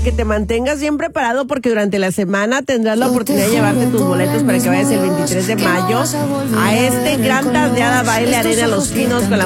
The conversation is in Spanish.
que te mantengas bien preparado porque durante la semana tendrás la oportunidad de llevarte tus boletos para que vayas el 23 de mayo a este gran tardeada baile Arena Los Pinos con la